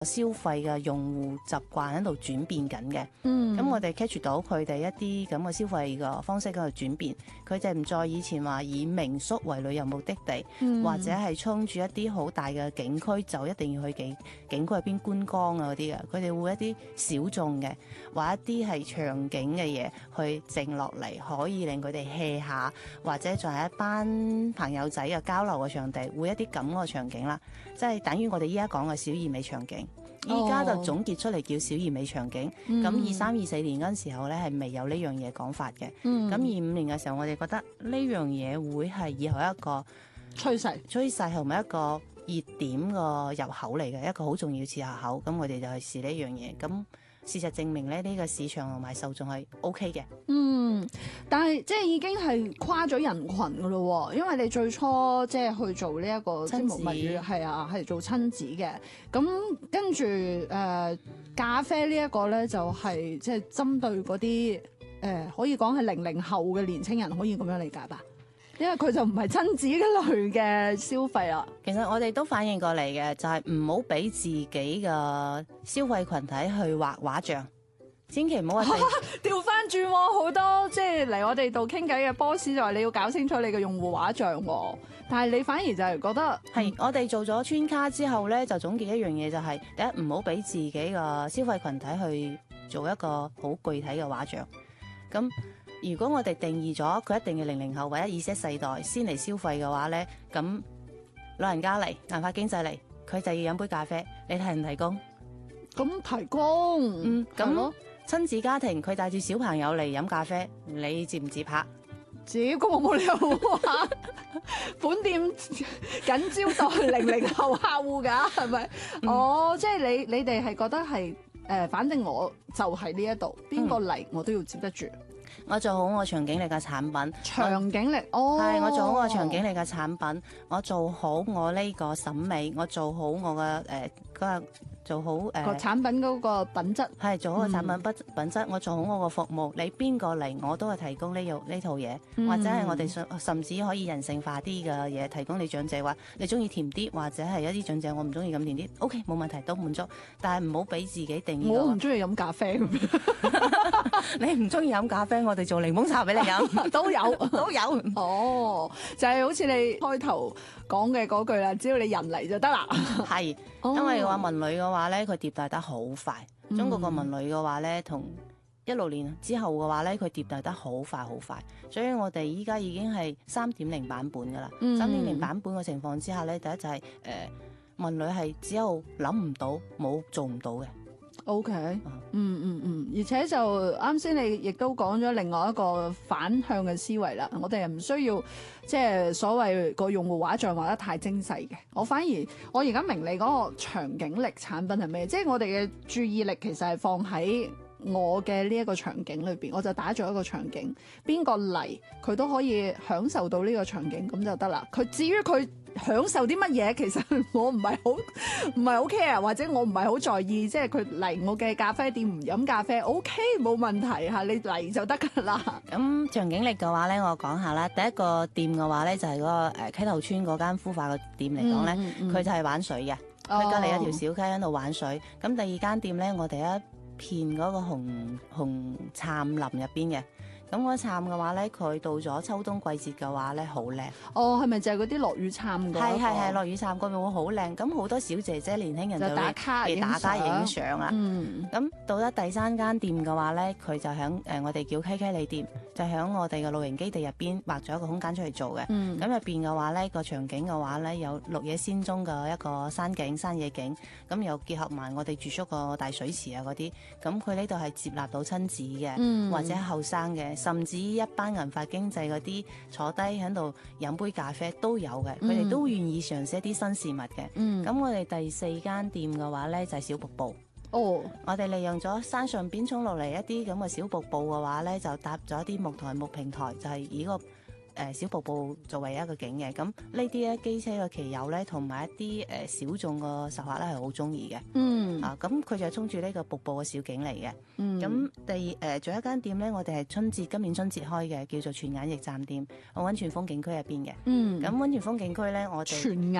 消費嘅用戶習慣喺度轉變緊嘅。咁我哋 catch 到佢哋一啲咁嘅消費嘅方式喺度轉變，佢哋唔再以前話以民宿為旅遊目的地，或者係衝住一啲好大嘅景區就一定要去景區入邊觀光啊嗰啲嘅，佢哋會一啲小眾嘅，或一啲係場景嘅嘢去靜落嚟，可以令佢哋 hea 下，或者仲係一班朋友仔嘅交流嘅場地，會一啲咁嘅場景啦，即係等於我哋依家講嘅小而美場景。依家就總結出嚟叫小而美場景。咁23、24年嗰陣時候咧係未有呢樣嘢講法嘅。咁25年嘅時候，我哋覺得呢樣嘢會係以後一個趨勢同埋一個熱點個入口嚟嘅，一個好重要次入口。咁我哋就去試呢樣嘢。咁事實證明咧，呢個市場同埋受眾係 OK 嘅。 但係即係已經係跨咗人群噶咯，因為你最初即係去做呢一個親子物語，係啊，係做親子嘅。咁跟住咖啡呢一個咧，就係即係針對嗰啲可以講係00後嘅年青人，可以咁樣理解吧？因為佢就唔係親子嘅類嘅消費啦。 其實我哋都反映過嚟嘅，就係唔好俾自己嘅消費群體去畫畫像。千祈唔好話調翻轉，好多即係嚟我哋度傾偈嘅 boss 就話你要搞清楚你嘅用戶畫像，但係你反而就係覺得係我哋做咗村卡之後咧，就總結一樣嘢就係第一，唔好俾自己嘅消費群體去做一個好具體嘅畫像。咁如果我哋定義咗佢一定要00後或者Z世代先嚟消費嘅話咧，咁老人家嚟銀髮經濟嚟，佢就要飲杯咖啡，你提唔提供？ 咁提供， 咁親子家庭佢帶住小朋友嚟飲咖啡，你接唔接拍？ 接，咁我冇理由話本店緊招待00後客戶㗎，係咪？即係你哋係覺得係反正我就係呢一度，邊個嚟我都要接得住。 我做好我長景力嘅產品， 長景力係我做好我長景力嘅產品，我做好我呢個審美，我做好我嘅做好個產品嗰個品質， 係做好個產品品質，我做好我個服務，你邊個嚟我都係提供呢套嘢，或者係我哋甚至可以人性化啲嘅嘢提供你長者話，你中意甜啲，或者係一啲長者我唔中意咁甜啲，OK 冇問題都滿足，但係唔好俾自己定義。 我唔中意飲咖啡咁樣， 你唔中意飲咖啡，我哋做檸檬茶俾你飲都有。就係好似你開頭講嘅嗰句啦，只要你人嚟就得啦。 係，因為話文旅嘅話咧，佢迭代得好快。中國個文旅嘅話咧，同16年之後嘅話咧，佢迭代得好快好快。所以我哋依家已經係3.0版本噶啦。3.0版本嘅情況之下咧，第一就係文旅係只有諗唔到，冇做唔到嘅。 OK，而且就啱先你亦都講咗另外一個反向嘅思維啦，我哋係唔需要即係所謂個用戶畫像畫得太精細嘅，我而家明你嗰個場景力產品係咩？即係我哋嘅注意力其實係放喺我嘅呢一個場景裏邊，我就打造一個場景，邊個嚟佢都可以享受到呢個場景咁就得啦。佢至於佢享受啲乜嘢，其實我唔係好 care， 或者我唔係好在意，即係佢嚟我嘅咖啡店唔飲咖啡 OK 冇問題嚇，你嚟就得㗎啦。 咁場景力嘅話咧，我講下啦。第一個店嘅話咧，就係嗰個溪頭村嗰間孵化嘅店嚟講咧，佢就係玩水嘅，佢隔離一條小溪喺度玩水。咁第二間店咧，我哋一片嗰個紅杉林入邊嘅。咁嗰杉嘅話咧，佢到咗秋冬季節嘅話咧，好靚。 係咪就係嗰啲落雨杉嗰個？ 係落雨杉嗰邊會好靚。咁好多小姐姐、年輕人就打卡影相啦。咁到咗第三間店嘅話咧，佢就響我哋叫 KK 里店，就響我哋嘅露營基地入邊劃咗一個空間出嚟做嘅。咁入邊嘅話咧，個場景嘅話咧，有綠野仙蹤嘅一個山野景，咁又結合埋我哋住宿個大水池啊嗰啲。咁佢呢度係接納到親子嘅，或者後生嘅。甚至一班銀髮經濟嗰啲坐低喺度飲杯咖啡都有嘅，佢哋都願意嘗試一啲新事物嘅。咁我哋第4間店嘅話呢，就係小瀑布。我哋利用咗山上邊衝落嚟一啲咁嘅小瀑布嘅話呢，就搭咗一啲木平台，就係以個小瀑布作為一個景嘅。咁呢啲咧機車嘅騎友咧，同埋一啲小眾個遊客咧係好中意嘅。咁佢就係衝住呢個瀑布嘅小景嚟嘅。咁仲有一間店咧，我哋係今年春節開嘅，叫做泉眼驛站店，溫泉風景區入邊嘅。咁溫泉風景區咧，我哋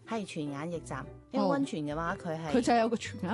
係全眼驛站，因為溫泉嘅話佢係佢就係有個全眼